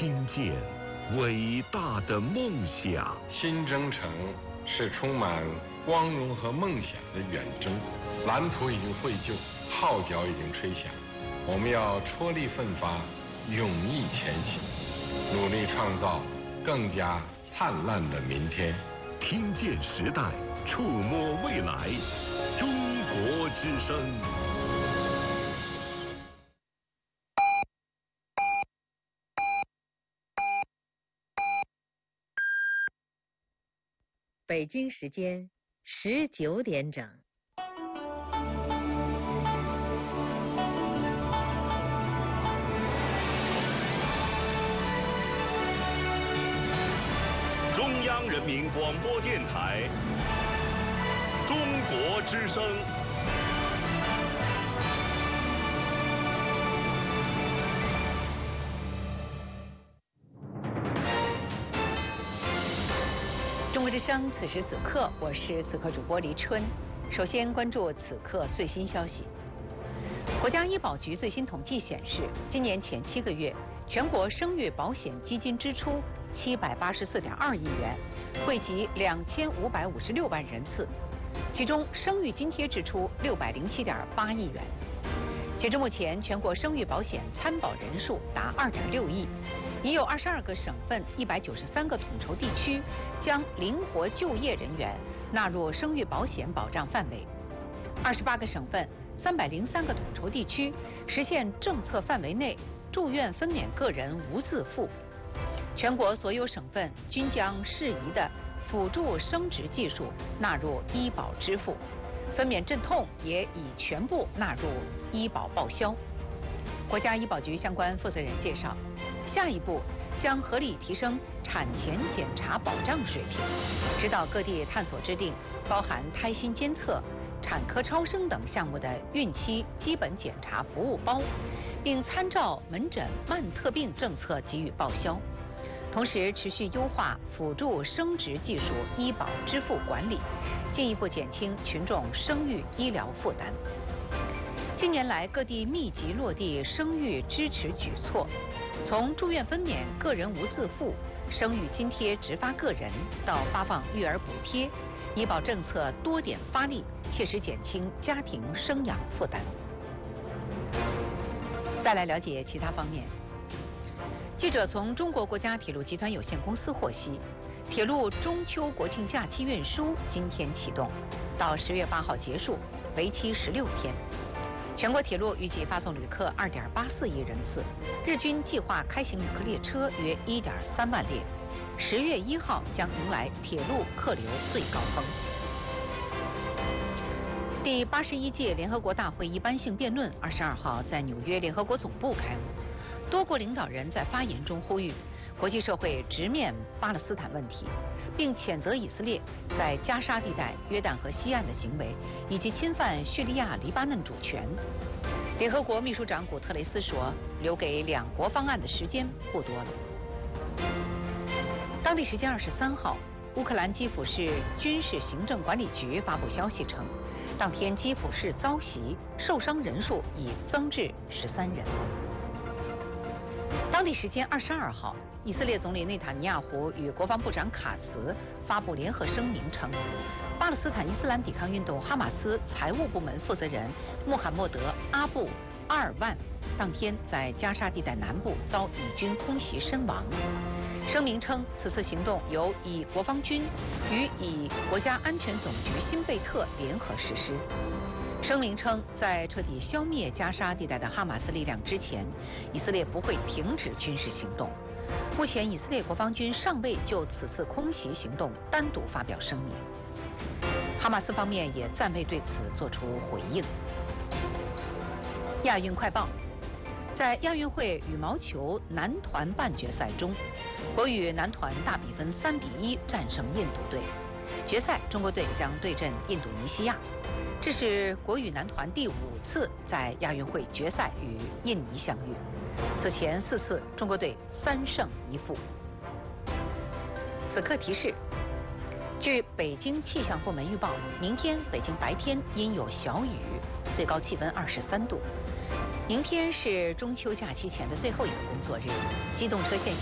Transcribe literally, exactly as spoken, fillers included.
听见伟大的梦想。 新征程是充满光荣和梦想的远征，蓝图已经绘就，号角已经吹响，我们要踔厉奋发，勇毅前行，努力创造更加灿烂的明天。 听见时代，触摸未来，中国之声。 北京时间十九点整。 中央人民广播电台，中国之声。 中国之声，此时此刻，我是此刻主播黎春。首先关注此刻最新消息。国家医保局最新统计显示，今年前七个月，全国生育保险基金支出七百八十四点二亿元，惠及两千五百五十六万人次，其中生育津贴支出六百零七点八亿元。截至目前，全国生育保险参保人数达二点六亿。已有二十二个省份、一百九十三个统筹地区将灵活就业人员纳入生育保险保障范围。二十八个省份、三百零三个统筹地区实现政策范围内住院分娩个人无自付。全国所有省份均将适宜的辅助生殖技术纳入医保支付，分娩镇痛也已全部纳入医保报销。国家医保局相关负责人介绍，下一步将合理提升产前检查保障水平，指导各地探索制定包含胎心监测、产科超声等项目的孕期基本检查服务包，并参照门诊慢特病政策给予报销。同时，持续优化辅助生殖技术医保支付管理，进一步减轻群众生育医疗负担。近年来，各地密集落地生育支持举措，从住院分娩个人无自付、生育津贴直发个人到发放育儿补贴，医保政策多点发力，切实减轻家庭生养负担。再来了解其他方面。记者从中国国家铁路集团有限公司获悉，铁路中秋国庆假期运输今天启动，到十月八号结束，为期十六天。全国铁路预计发送旅客二点八四亿人次，日均计划开行旅客列车约一点三万列。十月一号将迎来铁路客流最高峰。第八十一届联合国大会一般性辩论二十二号在纽约联合国总部开幕，多国领导人在发言中呼吁国际社会直面巴勒斯坦问题，并谴责以色列在加沙地带、约旦河西岸的行为，以及侵犯叙利亚、黎巴嫩主权。联合国秘书长古特雷斯说，留给两国方案的时间不多了。当地时间二十三号，乌克兰基辅市军事行政管理局发布消息称，当天基辅市遭袭，受伤人数已增至十三人。当地时间二十二号，以色列总理内塔尼亚胡与国防部长卡茨发布联合声明称，巴勒斯坦伊斯兰抵抗运动哈马斯财务部门负责人穆罕默德·阿布·阿尔万当天在加沙地带南部遭以军空袭身亡。声明称，此次行动由以国防军与以国家安全总局新贝特联合实施。声明称，在彻底消灭加沙地带的哈马斯力量之前，以色列不会停止军事行动。目前，以色列国防军尚未就此次空袭行动单独发表声明。哈马斯方面也暂未对此作出回应。亚运快报，在亚运会羽毛球男团半决赛中，国羽男团大比分三比一战胜印度队。决赛，中国队将对阵印度尼西亚。这是国羽男团第五次在亚运会决赛与印尼相遇，此前四次中国队三胜一负。此刻提示，据北京气象部门预报，明天北京白天阴有小雨，最高气温二十三度。明天是中秋假期前的最后一个工作日，机动车限